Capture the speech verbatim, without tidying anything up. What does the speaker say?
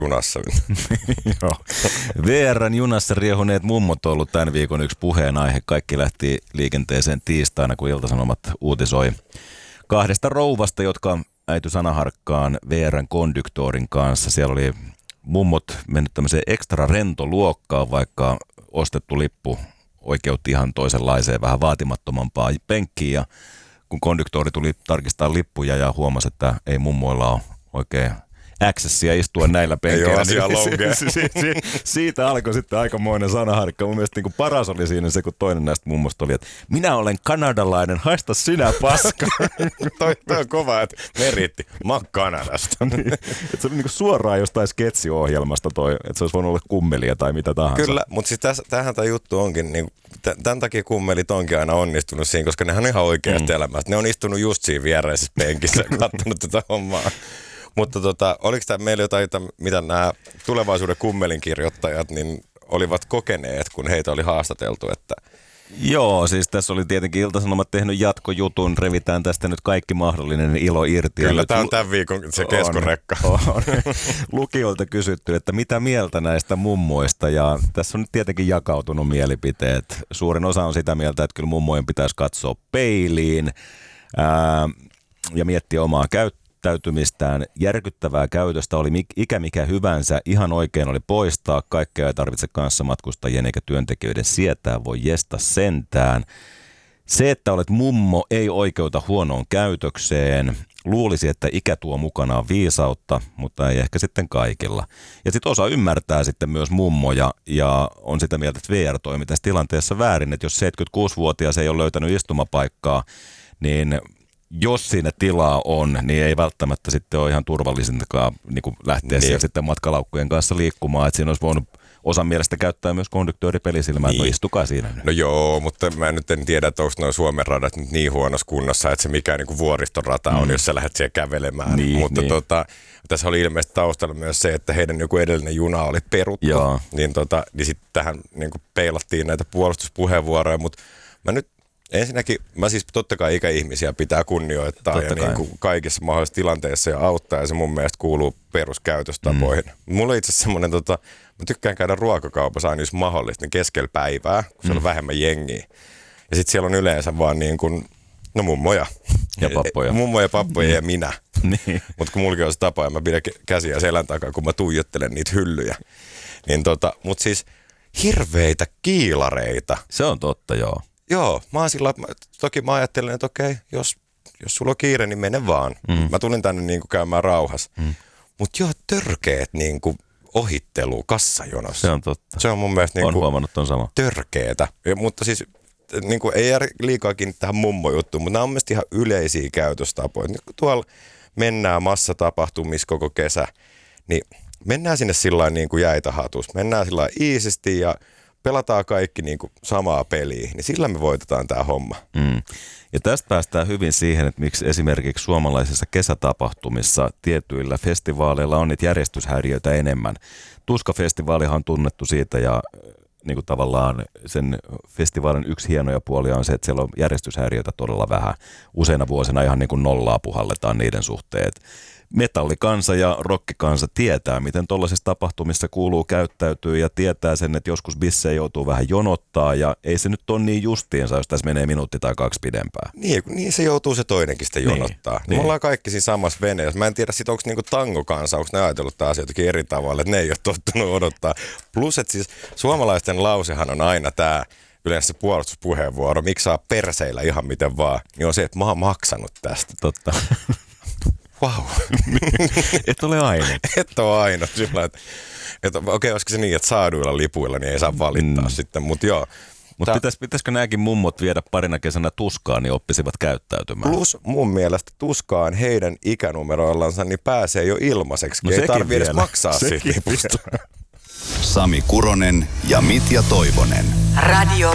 junassa. Joo. V R:n junassa riehuneet mummot on ollut tämän viikon yksi puheenaihe. Kaikki lähti liikenteeseen tiistaina, kun Ilta-Sanomat uutisoi kahdesta rouvasta, jotka äity sanaharkkaan V R:n konduktorin kanssa. Siellä oli mummot mennyt tämmöiseen ekstra rentoluokkaan, vaikka ostettu lippu oikeutti ihan toisenlaiseen, vähän vaatimattomampaan penkkiin. Ja kun konduktori tuli tarkistaa lippuja ja huomasi, että ei mummoilla ole oikein accessia istua näillä penkeillä. Niin si- si- si- siitä alkoi sitten aikamoinen sanaharkka. Mun mielestä niin paras oli siinä se, kun toinen näistä mummosta oli, että minä olen kanadalainen, haista sinä paska. toi, toi on kova, että meritti. Mä oon Kanadasta. niin, että se oli niin suoraan jostain sketsiohjelmasta toi, että se olisi voinut olla kummelia tai mitä tahansa. Kyllä, mutta siis tämähän tämä juttu onkin, niin, tämän takia kummelit onkin aina onnistunut siinä, koska nehän on ihan oikeasta mm. elämästä. Ne on istunut just siinä viereisessä penkissä ja katsonut tätä hommaa. Mutta tota, oliko tämä meillä jotain, mitä nämä tulevaisuuden kummelinkirjoittajat niin olivat kokeneet, kun heitä oli haastateltu? Että Joo, siis tässä oli tietenkin Ilta-Sanomat tehnyt jatkojutun, revitään tästä nyt kaikki mahdollinen ilo irti. Kyllä, tämä on tämän viikon se keskurekka. On, on. Lukijoilta kysytty, että mitä mieltä näistä mummoista, ja tässä on nyt tietenkin jakautunut mielipiteet. Suurin osa on sitä mieltä, että kyllä mummojen pitäisi katsoa peiliin ää, ja miettiä omaa käyttöä. Täytymistään järkyttävää käytöstä oli ikä mikä hyvänsä, ihan oikein oli poistaa, kaikkea ei tarvitse kanssa matkustajien eikä työntekijöiden sietää, voi jesta sentään. Se, että olet mummo, ei oikeuta huonoon käytökseen. Luulisi, että ikä tuo mukanaan viisautta, mutta ei ehkä sitten kaikilla. Ja sitten osa ymmärtää sitten myös mummoja ja on sitä mieltä, että V R toimii tässä tilanteessa väärin, että jos seitsemänkymmentäkuusivuotias ei ole löytänyt istumapaikkaa, niin jos siinä tilaa on, niin ei välttämättä sitten ole ihan turvallisintakaan niin kuin lähteä niin. Siellä sitten matkalaukkujen kanssa liikkumaan. Että siinä olisi voinut osan mielestä käyttää myös konduktööripelisilmää, niin. Että no istukaa siinä nyt. No joo, mutta mä nyt en tiedä, että onko nuo Suomen radat nyt niin huonossa kunnossa, että se mikään niin kuin vuoristorata on, mm. jos sä lähdet siellä kävelemään. Niin, mutta niin. Tota, tässä oli ilmeisesti taustalla myös se, että heidän joku edellinen juna oli peruttu. Joo. Niin, tota, niin sitten tähän niin kuin peilattiin näitä puolustuspuheenvuoroja, mutta mä nyt ensinnäkin, mä siis totta kai ikäihmisiä pitää kunnioittaa totta ja niin kuin kaikissa mahdollisissa tilanteissa ja auttaa, ja se mun mielestä kuuluu peruskäytöstapoihin. Mm. Mulla on itse asiassa semmoinen, tota, mä tykkään käydä ruokakaupassa aina jos mahdollista, niin keskellä päivää, kun siellä mm. on vähemmän jengiä. Ja sitten siellä on yleensä vaan niin kuin, no mummoja. Ja pappoja. Mummoja, pappoja mm. ja minä. Niin. Mutta kun mullakin on se tapa, ja mä pidän käsiä selän takaa, kun mä tuijottelen niitä hyllyjä. Niin tota, mutta siis hirveitä kiilareita. Se on totta, joo. Joo, mä oon sillä, toki mä ajattelen, että okei, jos, jos sulla on kiire, niin mene vaan. Mm. Mä tulin tänne niin kuin käymään rauhassa. Mm. Mutta joo, törkeet niin kuin ohittelu kassajonossa. Se on totta. Se on mun mielestä niin on kuin huomannut ton sama. Törkeetä. Ja, mutta siis niin kuin, ei jää liikaa kiinni tähän mummojuttuun, mutta nämä on mielestäni ihan yleisiä käytöstapoja. Nyt kun tuolla mennään massatapahtumissa koko kesä, niin mennään sinne sillain niin kuin jäitä hatussa. Mennään sillain iisisti ja pelataan kaikki niin kuin samaa peliä, niin sillä me voitetaan tämä homma. Mm. Ja tästä päästään hyvin siihen, että miksi esimerkiksi suomalaisissa kesätapahtumissa tietyillä festivaaleilla on niitä järjestyshäiriöitä enemmän. Tuska-festivaalihan on tunnettu siitä ja niin kuin tavallaan sen festivaalin yksi hienoja puolia on se, että siellä on järjestyshäiriöitä todella vähän. Useina vuosina ihan niin kuin nollaa puhalletaan niiden suhteet. Metallikansa ja rockikansa tietää, miten tuollaisissa tapahtumissa kuuluu käyttäytyy ja tietää sen, että joskus bissejä joutuu vähän jonottaa ja ei se nyt ole niin justiinsa, jos tässä menee minuutti tai kaksi pidempään. Niin, niin se joutuu se toinenkin sitä jonottaa. Niin, niin. Me ollaan kaikki siinä samassa veneessä. Mä en tiedä sit, onko niinku tangokansa, onko ne ajatellut tämä asia jotenkin eri tavalla, että ne ei ole tottunut odottaa. Plus, että siis suomalaisten lausehan on aina tämä yleensä puolustuspuheenvuoro, miksi saa perseillä ihan miten vaan, niin on se, että mä oon maksanut tästä. Totta. Vau. Wow. Et ole aina. Et ole aina. Sillä, että, että, okei, okay, olisiko se niin, että saaduilla lipuilla niin ei saa valittaa mm. sitten, mutta joo. Mutta pitäis, pitäisikö nämäkin mummot viedä parina kesänä tuskaan, niin oppisivat käyttäytymään? Plus mun mielestä tuskaan heidän ikänumeroillansa niin pääsee jo ilmaiseksi, no ei tarvitse edes maksaa siitä lipusta. Sami Kuronen ja Mitja Toivonen. Radio